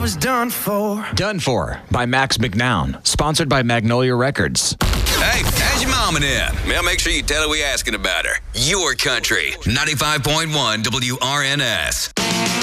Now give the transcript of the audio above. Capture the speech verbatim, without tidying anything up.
was done for. Done For by Max McNown. Sponsored by Magnolia Records. Hey, how's your mom and them? Well, make sure you tell her we asking about her. Your country. ninety-five point one W R N S.